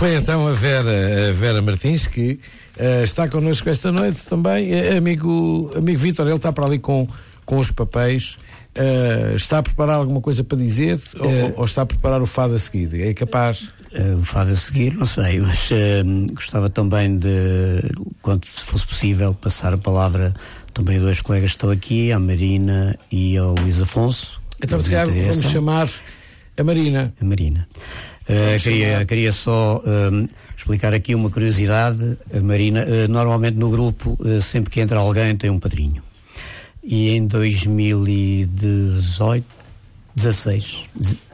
Foi então a Vera Martins, que está connosco esta noite também. Amigo Vítor, ele está para ali com os papéis. Está a preparar alguma coisa para dizer ou está a preparar o fado a seguir? É capaz? O fado a seguir, não sei, mas gostava também de, quando fosse possível, passar a palavra também a dois colegas que estão aqui, a Marina e ao Luís Afonso. Então, se calhar, vamos chamar a Marina. Queria só explicar aqui uma curiosidade. A Marina, normalmente no grupo, sempre que entra alguém tem um padrinho. E em 2016.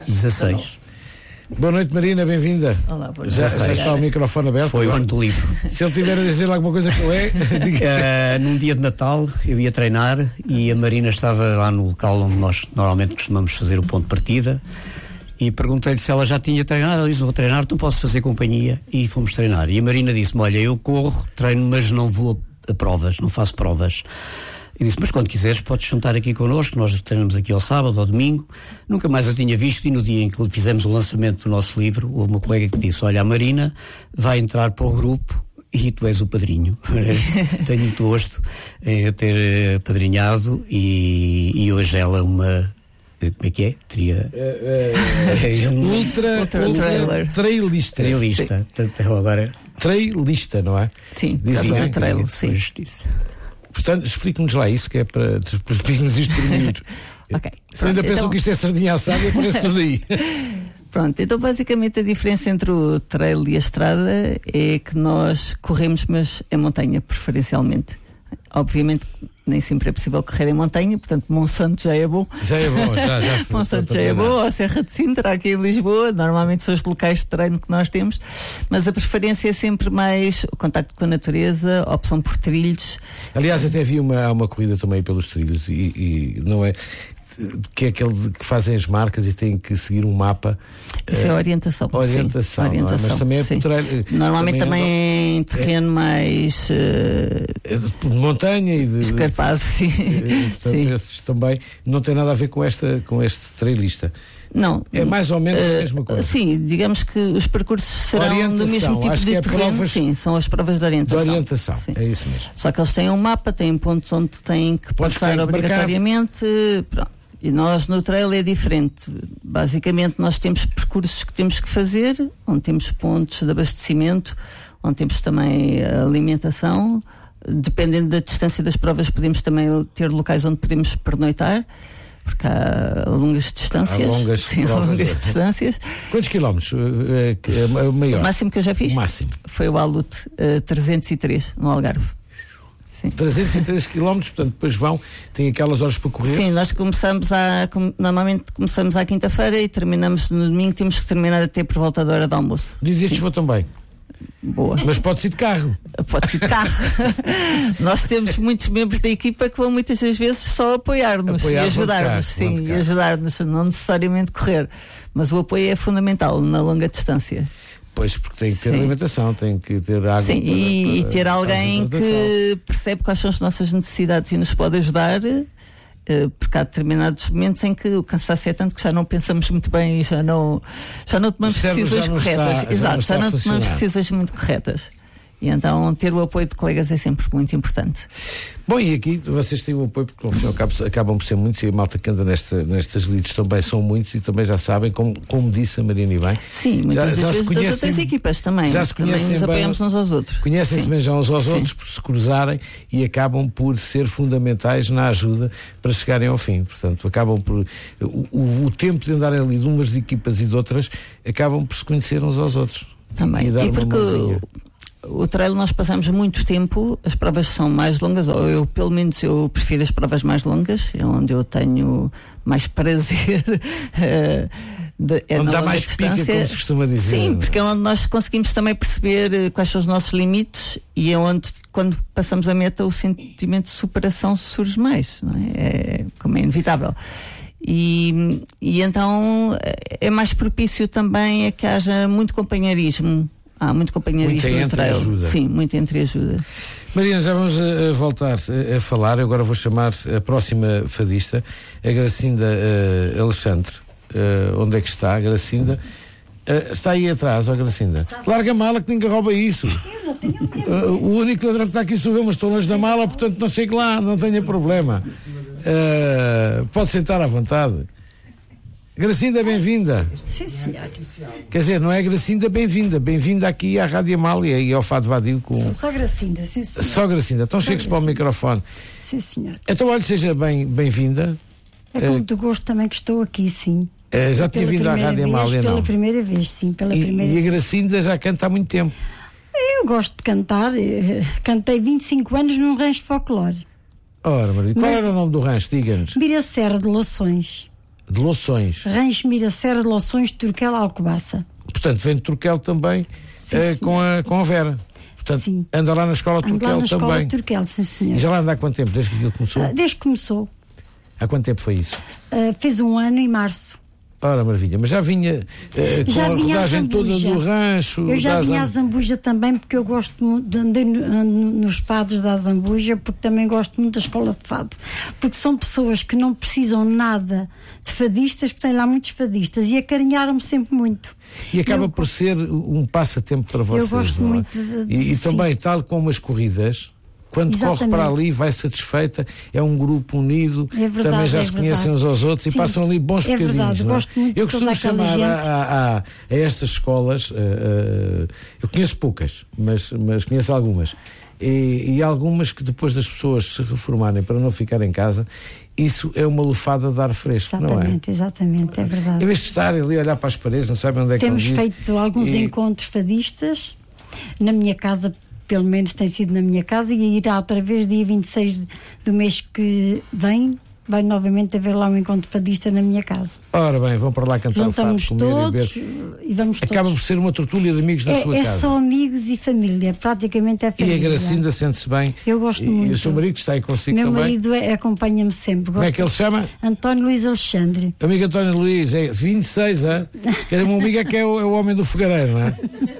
Boa noite, Marina, bem-vinda. Olá, boa noite. Já está o microfone aberto. Foi o ano do livro. Se ele tiver a dizer alguma coisa que eu diga. Num dia de Natal eu ia treinar e a Marina estava lá no local onde nós normalmente costumamos fazer o ponto de partida e perguntei-lhe se ela já tinha treinado. Ela disse: vou treinar, não posso fazer companhia. E fomos treinar. E a Marina disse-me: olha, eu corro, treino, mas não vou a provas, não faço provas. E disse: mas quando quiseres podes juntar aqui connosco, nós treinamos aqui ao sábado, ao domingo. Nunca mais a tinha visto, e no dia em que fizemos o lançamento do nosso livro, houve uma colega que disse: olha, a Marina vai entrar para o grupo e tu és o padrinho. Tenho muito gosto em ter padrinhado e hoje ela uma... Como é que é? Ultra trailista. Então agora... Trailista, não é? Sim, dizem trail, sim. Portanto, explique-nos lá isso, que é para... Explique-nos isto por minuto. Ok. Se ainda pensam que isto é sardinha assada, aparece tudo aí. Pronto, então basicamente a diferença entre o trail e a estrada é que nós corremos, mas em montanha, preferencialmente. Obviamente nem sempre é possível correr em montanha, portanto Monsanto já é bom. Já Monsanto já é bom, a Serra de Sintra aqui em Lisboa, normalmente são os locais de treino que nós temos, mas a preferência é sempre mais o contacto com a natureza, a opção por trilhos. Aliás, até havia uma corrida também pelos trilhos e não é... que é aquele que fazem as marcas e têm que seguir um mapa. Isso é orientação. Orientação, sim, não é? Mas também é normalmente também em terreno mais de montanha e de escarpado, sim. Portanto, esses também não tem nada a ver com este trailista. Não. É mais ou menos a mesma coisa. Sim, digamos que os percursos serão do mesmo tipo de terreno. Sim, são as provas de orientação. De orientação, é isso mesmo. Só que eles têm um mapa, têm pontos onde têm que passar obrigatoriamente. Pronto. E nós no trail é diferente. Basicamente nós temos percursos que temos que fazer, onde temos pontos de abastecimento, onde temos também alimentação. Dependendo da distância das provas, podemos também ter locais onde podemos pernoitar, porque há longas distâncias. Longas distâncias. Quantos quilómetros? Maior? O máximo que eu já fiz? O máximo. Foi o Alute 303, no Algarve. Sim. 303 km, portanto depois têm aquelas horas para correr. Sim, nós normalmente começamos à quinta-feira e terminamos no domingo, temos que terminar até por volta da hora do almoço. Diz estes vão também. Boa. Mas pode ser de carro. Pode ser de carro. Nós temos muitos membros da equipa que vão muitas das vezes só apoiar-nos e ajudar-nos, e ajudar-nos, não necessariamente correr, mas o apoio é fundamental na longa distância. Pois, porque tem que ter alimentação, tem que ter água. Sim, e ter alguém que percebe quais são as nossas necessidades e nos pode ajudar, porque há determinados momentos em que o cansaço é tanto que já não pensamos muito bem e já não tomamos decisões corretas. Exato, já não tomamos decisões muito corretas. E então ter o apoio de colegas é sempre muito importante. Bom, e aqui vocês têm o apoio, porque ao fim e ao cabo acabam por ser muitos, e a malta que anda nestas lides também são muitos, e também já sabem, como disse a Marina e bem. Sim, muitas vezes das outras equipas também. Já se conhecem, também nos apoiamos uns aos outros. Conhecem-se bem já uns aos outros, por se cruzarem, e acabam por ser fundamentais na ajuda para chegarem ao fim. Portanto, acabam por... O tempo de andarem ali de umas equipas e de outras, acabam por se conhecer uns aos outros. Também. E porque o trail nós passamos muito tempo, as provas são mais longas, ou pelo menos eu prefiro as provas mais longas, é onde eu tenho mais prazer. Onde dá mais pica, como se costuma dizer. Sim, porque é onde nós conseguimos também perceber quais são os nossos limites, e é onde, quando passamos a meta, o sentimento de superação surge mais, não é? Como é inevitável. E então é mais propício também a que haja muito companheirismo. Há muito companheirismo no trail. Ajuda. Sim, muito entreajuda. Marina, já vamos voltar a falar. Eu agora vou chamar a próxima fadista, a Gracinda Alexandre. Onde é que está a Gracinda? Está aí atrás, ó Gracinda. Larga a mala que ninguém rouba isso. Eu não tenho medo. O único ladrão que está aqui sou eu, mas estou longe da mala, portanto não chego lá, não tenha problema. Pode sentar à vontade. Gracinda, bem-vinda. Sim, senhor. Quer dizer, não é Gracinda, bem-vinda. Bem-vinda aqui à Rádio Amália e ao Fado Vadio com... Só Gracinda, sim, senhor. Só Gracinda. Então chegue-se para o microfone. Sim, senhor. Então, olha, seja bem-vinda. É com muito gosto também que estou aqui, sim. Já tinha vindo à Rádio Amália, não? Pela primeira vez, sim. E a Gracinda já canta há muito tempo. Eu gosto de cantar. Cantei 25 anos num rancho de folclore. Ora, Maria, qual era o nome do rancho? Diga-nos. Miraserra de Loções. De Loções. Rancho Miraserra de Loções, Turquel, Alcobaça. Portanto, vem de Turquel também, com a Vera. Portanto, sim. Anda lá na escola de Turquel também. Escola de Turquel, sim, senhor. E já lá anda há quanto tempo, desde que aquilo começou? Desde que começou. Há quanto tempo foi isso? Fez 1 ano em março. Ora, maravilha, mas já vinha com a rodagem toda do rancho. Eu já vinha à Zambuja também, porque eu gosto muito de andar nos fados da Zambuja, porque também gosto muito da escola de fado. Porque são pessoas que não precisam nada de fadistas, porque tem lá muitos fadistas, e acarinharam-me sempre muito. E acaba por ser um passatempo para vocês. Eu gosto muito e também, tal como as corridas. Quando corre para ali, vai satisfeita, é um grupo unido, também já se conhecem uns aos outros. Sim. E passam ali bons bocadinhos. Verdade, não é? Gosto muito eu costumo chamar a estas escolas, eu conheço poucas, mas conheço algumas. E algumas que depois das pessoas se reformarem para não ficar em casa, isso é uma lufada de ar fresco, exatamente, não é? Exatamente, é verdade. Em vez de estarem ali a olhar para as paredes, não sabem onde é que temos feito alguns encontros fadistas na minha casa. Pelo menos tem sido na minha casa, e irá outra vez dia 26 do mês que vem, vai novamente haver lá um encontro fadista na minha casa. Ora bem, vão para lá cantar o fado, comer todos, e beber. E vamos Acaba todos. por ser uma tertúlia de amigos na sua casa. É só amigos e família, praticamente é família. E a Gracinda sente-se bem. Eu gosto muito. E o seu marido está aí consigo também? Meu marido acompanha-me sempre. Como é que ele se chama? António Luís Alexandre. Amigo António Luís, é 26, é? Que é o meu amigo, é o homem do fogareiro, não é?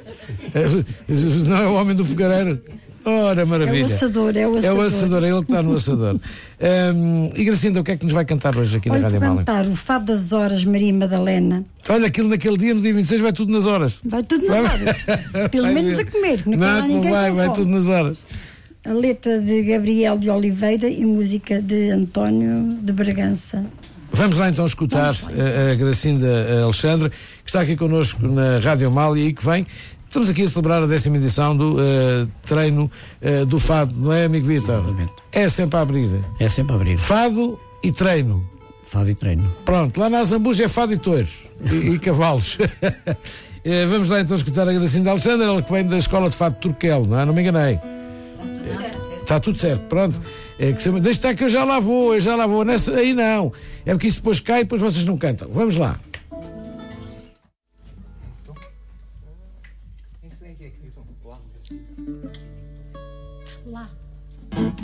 Não é o homem do fogareiro? Ora, maravilha. É o assador, é o assador. É o assador, é ele que está no assador. E Gracinda, o que é que nos vai cantar hoje aqui na Rádio Amália? Vai cantar o Fado das Horas, Maria Madalena. Olha, aquilo naquele dia, no dia 26, vai tudo nas horas. Vai tudo nas horas. Pelo menos a comer. Não vai tudo nas horas. A letra de Gabriel de Oliveira e música de António de Bragança. Vamos lá então escutar a Gracinda Alexandre, que está aqui connosco na Rádio Amália e que vem. Estamos aqui a celebrar a 10ª edição do treino do fado, não é, amigo Vitor? É sempre a abrir. É sempre a abrir. Fado e treino. Fado e treino. Pronto, lá na Zambuja é fado e touros e cavalos. Vamos lá então escutar a Gracinda Alexandre, ela que vem da Escola de Fado de Turquel, não é? Não me enganei. Está tudo certo, pronto. Deixa estar que eu já lá vou. Nessa, aí não. É porque isso depois cai e depois vocês não cantam. Vamos lá. Lá.